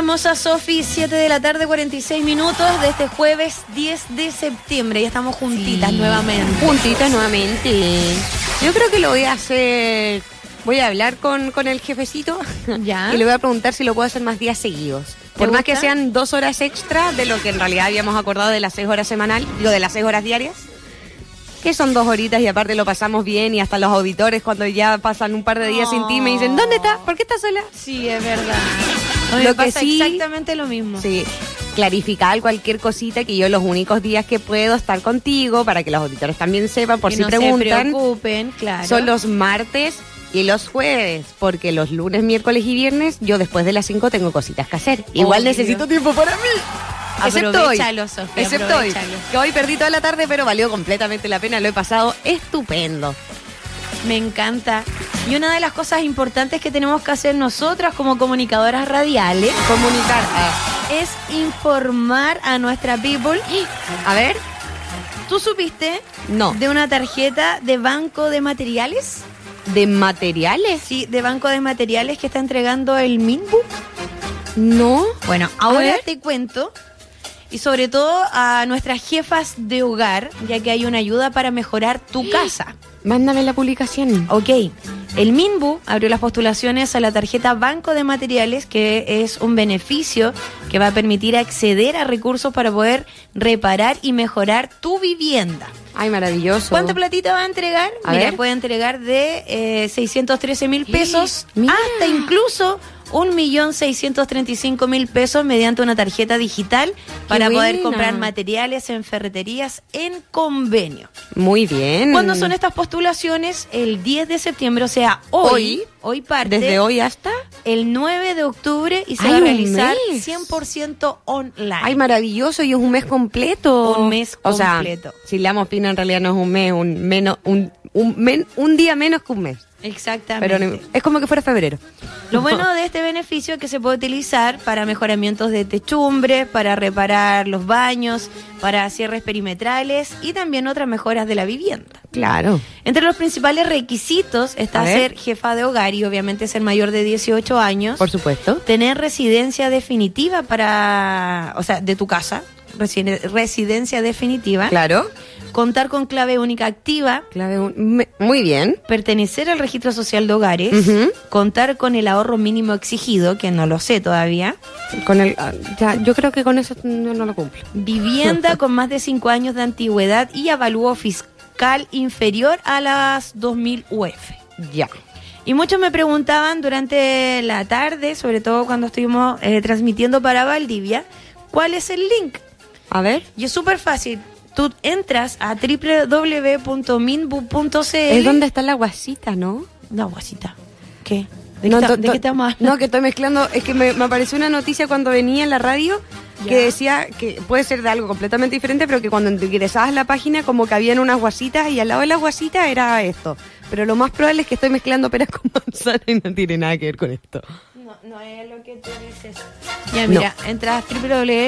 hermosa Sofi, 7 de la tarde, 46 minutos de este jueves 10 de septiembre. Ya estamos juntitas nuevamente. Juntitas nuevamente. Yo creo que lo voy a hacer. Voy a hablar con el jefecito. Ya. Y le voy a preguntar si lo puedo hacer más días seguidos. Por más que sean 2 horas extra de lo que en realidad habíamos acordado de las 6 horas semanal, de las 6 horas diarias. Que son 2 horitas y aparte lo pasamos bien y hasta los auditores cuando ya pasan un par de días sin ti me dicen, ¿dónde estás? ¿Por qué estás sola? Sí, es verdad. Me Lo que pasa sí, exactamente lo mismo. Sí, clarificar cualquier cosita que yo los únicos días que puedo estar contigo para que los auditores también sepan, por que si no preguntan, se preocupen, claro. son los martes y los jueves, porque los lunes, miércoles y viernes yo después de las 5 tengo cositas que hacer. Igual necesito tiempo para mí. Aprovechalo, Sofía, Excepto hoy, que hoy perdí toda la tarde, pero valió completamente la pena, lo he pasado estupendo. Me encanta. Y una de las cosas importantes que tenemos que hacer nosotras como comunicadoras radiales, Comunicar. es informar a nuestra people. A ver, ¿Tú supiste no. de una tarjeta de banco de materiales? ¿De materiales? Sí, de banco de materiales que está entregando el Minbu. No. Bueno, ahora te cuento. Y sobre todo a nuestras jefas de hogar, ya que hay una ayuda para mejorar tu casa. Mándame la publicación. Ok, el Minbu abrió las postulaciones a la tarjeta Banco de Materiales, que es un beneficio que va a permitir acceder a recursos para poder reparar y mejorar tu vivienda. Ay, maravilloso. ¿Cuánta platita va a entregar? A Mira, ver. puede entregar de 613,000 pesos Mira. hasta incluso 1.635.000 pesos mediante una tarjeta digital para poder buena. comprar materiales en ferreterías en convenio. Muy bien. ¿Cuándo son estas postulaciones? El 10 de septiembre, o sea, hoy parte. ¿Desde hoy hasta? El 9 de octubre y se Ay, va a un realizar mes. 100% online. Ay, maravilloso, y es un mes completo. Un mes O sea, completo. si le damos fino, en realidad no es un mes, un día menos que un mes. Exactamente. Pero no, es como que fuera febrero. Lo bueno de este beneficio es que se puede utilizar para mejoramientos de techumbres, para reparar los baños, para cierres perimetrales y también otras mejoras de la vivienda. Claro. Entre los principales requisitos está A ver. ser jefa de hogar y obviamente ser mayor de 18 años. Por supuesto. Tener residencia definitiva de tu casa, residencia definitiva. Claro. Contar con clave única activa. Muy bien. Pertenecer al registro social de hogares. Ujú. Contar con el ahorro mínimo exigido, que no lo sé todavía. Yo creo que con eso no lo cumplo. Vivienda con más de 5 años de antigüedad y avalúo fiscal inferior a las 2.000 UF. Ya. Y muchos me preguntaban durante la tarde, sobre todo cuando estuvimos transmitiendo para Valdivia, ¿cuál es el link? A ver. Y es súper fácil. Tú entras a www.minbu.cl. Es donde está la guasita, ¿no? No, guasita. ¿Qué? ¿De No, qué estamos hablando? No, que estoy mezclando. Es que me apareció una noticia cuando venía en la radio Ya. que decía que puede ser de algo completamente diferente, pero que cuando ingresabas a la página como que habían unas guasitas y al lado de las guasitas era esto. Pero lo más probable es que estoy mezclando peras con manzana y no tiene nada que ver con esto. No es lo que tú dices. Ya, mira, entras a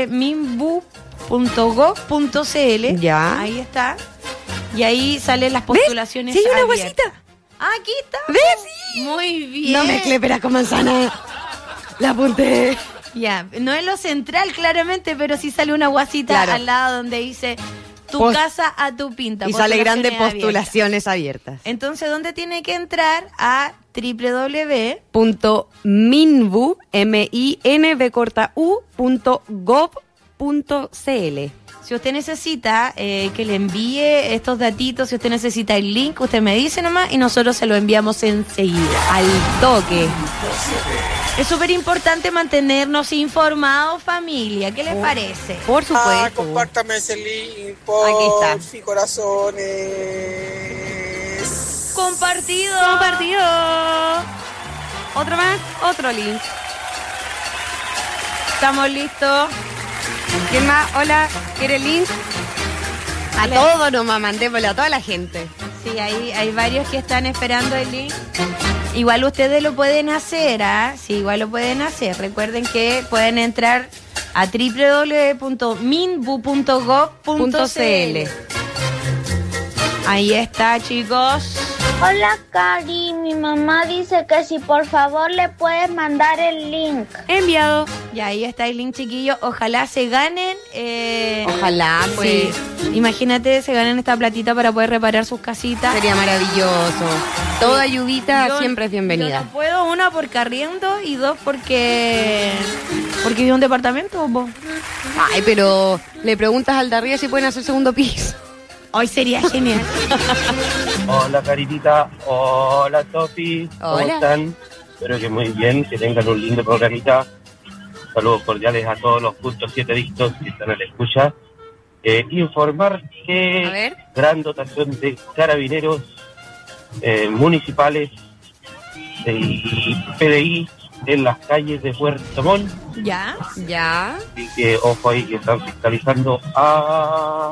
www.minbu.gov.cl. Ya. Ahí está. Y ahí salen las postulaciones. ¿Sí hay una abiertas. guasita? Ah, aquí está. ¿Ves? Sí. Muy bien. No mezclé peras con manzana. La apunté. Ya, no es lo central claramente, pero sí sale una guasita Claro. al lado donde dice tu casa a tu pinta. Y sale grande postulaciones postulaciones abiertas. abiertas. Entonces, ¿dónde tiene que entrar? A www. .minbu, minv.gov.cl. Si usted necesita que le envíe estos datitos, si usted necesita el link, usted me dice nomás y nosotros se lo enviamos enseguida. Al toque. Es súper importante mantenernos informados, familia. ¿Qué les parece? Por supuesto. Compártame ese link, por Aquí está. fin, corazones. Compartido. Otro más, otro link. Estamos listos. ¿Quién más? Hola, ¿quiere link? A todos nomás, mandémosle a toda la gente. Sí, hay varios que están esperando el link. Igual ustedes lo pueden hacer, ¿ah? Sí, igual lo pueden hacer. Recuerden que pueden entrar a www.minbu.gov.cl. Ahí está, chicos. Hola, Cari. Mi mamá dice que si por favor le puedes mandar el link. Enviado. Y ahí está el link, chiquillo. Ojalá se ganen. Ojalá, pues. Sí. Imagínate, se ganen esta platita para poder reparar sus casitas. Sería maravilloso. Toda ayudita siempre es bienvenida. Yo no puedo, una porque arriendo y dos porque vivo en un departamento. ¿Vos? Ay, pero le preguntas al de arriba si pueden hacer segundo piso. Hoy sería genial. Hola, Caritita. Hola, Topi. ¿Cómo Hola. están? Espero que muy bien, que tengan un lindo programita. Saludos cordiales a todos los puntos 7 dictos que están a la escucha. Informar A que ver. gran dotación de carabineros municipales y PDI en las calles de Puerto Montt. ¿Ya? Ya. Así que ojo ahí que están fiscalizando a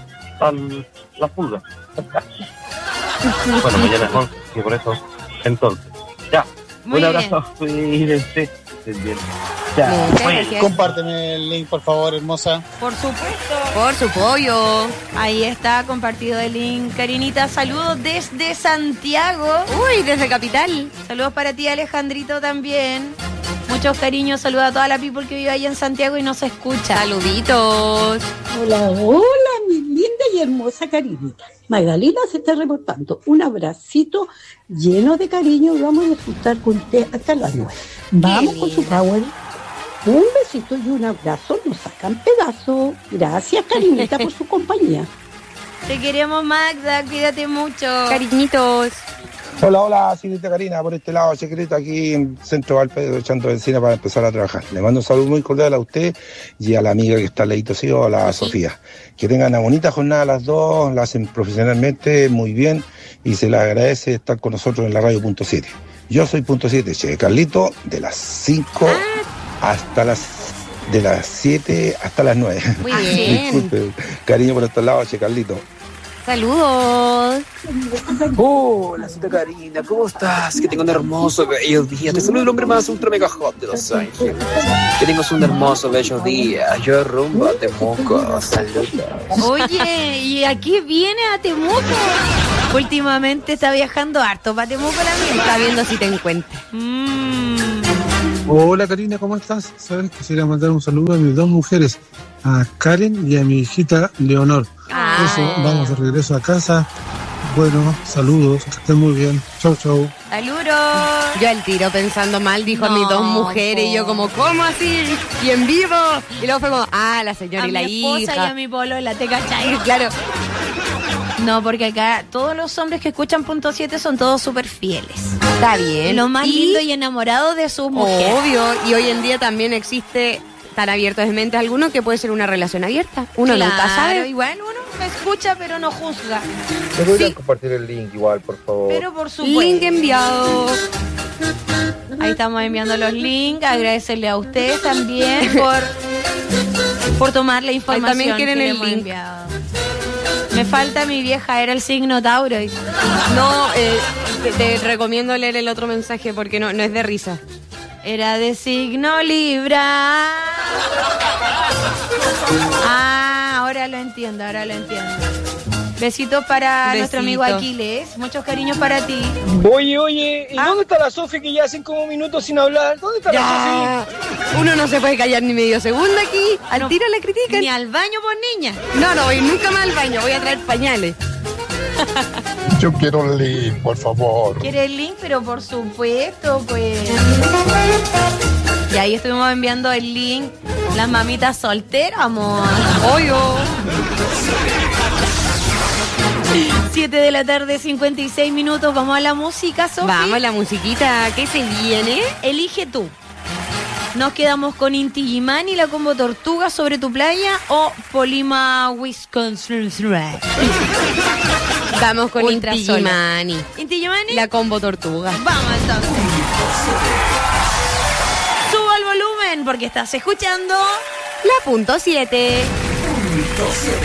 la pulga. Bueno, mañana es 11, y por eso, entonces. Ya, Muy un bien. abrazo, cuídense. Estén bien. Ya. Muchas Oye, gracias. Compárteme el link, por favor, hermosa. Por supuesto. Por su pollo. Ahí está compartido el link. Karinita, saludos desde Santiago. Uy, desde Capital. Saludos para ti, Alejandrito, también. Muchos cariños, saludos a toda la people que vive ahí en Santiago y nos escucha. Saluditos. Hola, hola, mi linda y hermosa Karinita. Magdalena se está reportando. Un abracito lleno de cariño y vamos a disfrutar con usted hasta las 9. Vamos con su linda. power. Un besito y un abrazo. Nos sacan pedazos. Gracias, Karinita, por su compañía. Te queremos, Magda, cuídate mucho. Cariñitos. Hola, señorita Karina, por este lado, secreta aquí en Centro Valpedro, echando benzina para empezar a trabajar. Le mando un saludo muy cordial a usted y a la amiga que está al ladito, sí, o a la Sofía. Que tengan una bonita jornada las dos, la hacen profesionalmente muy bien y se les agradece estar con nosotros en la radio Punto 7. Yo soy Punto 7, Che Carlito, de las 5 hasta de las 7 hasta las 9. Muy bien. Disculpe, cariño por estos lados, Che Carlito. Saludos. Hola, Santa Karina, ¿cómo estás? Que tengas un hermoso, bello día. Te saludo el hombre más ultra mega hot de Los Ángeles. Que tengas un hermoso, bello día. Yo rumbo a Temuco. Saludos. Oye, ¿y aquí viene a Temuco? Últimamente está viajando harto para Temuco la mía. Está viendo si te encuentra. Hola Karina, ¿cómo estás? Sabes, quisiera mandar un saludo a mis dos mujeres, a Karen y a mi hijita Leonor. Eso, vamos de regreso a casa. Bueno, saludos, que estén muy bien. Chau, chau. ¡Saludos! Yo al tiro pensando mal, dijo a mis dos mujeres, y yo como, ¿cómo así? Y en vivo. Y luego fue como, la señora A y la mi esposa hija. y a mi polola, ¿te cachai? Claro. No, porque acá todos los hombres que escuchan Punto 7 son todos súper fieles. Está bien. Lo más lindo y enamorado de sus mujeres. Obvio, y hoy en día también existe tan abiertos de mente alguno que puede ser una relación abierta. Uno nunca Claro, sabe. igual uno escucha pero no juzga. ¿Me podrían compartir el link igual, por favor? Pero por supuesto. Link enviado. Ahí estamos enviando los links. Agradecerle a ustedes también por tomar la información. también quieren que le el hemos link. enviado. Me falta mi vieja, era el signo Tauro. No, te recomiendo leer el otro mensaje porque no es de risa. Era de signo Libra. Ahora lo entiendo. Besitos para nuestro amigo Besito. Aquiles. Muchos cariños para ti. Oye, ¿y dónde está la Sofi que ya hacen como minutos sin hablar? ¿Dónde está la Ya. Uno no se puede callar ni medio segundo aquí. Al tiro le critican. Ni al baño por niña. No voy nunca más al baño. Voy a traer pañales. Yo quiero el link, por favor. ¿Quiere el link? Pero por supuesto, pues. Y ahí estuvimos enviando el link. Las mamitas solteras, amor. Obvio. 7 de la tarde, 56 minutos. Vamos a la música, Sofi. Vamos, la musiquita. ¿Qué se viene? Elige tú. Nos quedamos con Inti Gimani, la combo Tortuga sobre tu playa o Polima Wisconsin. Vamos con Ultra Inti Sola. Gimani. Inti Gimani. La combo tortuga. Vamos entonces. Suba el volumen porque estás escuchando La Punto 7.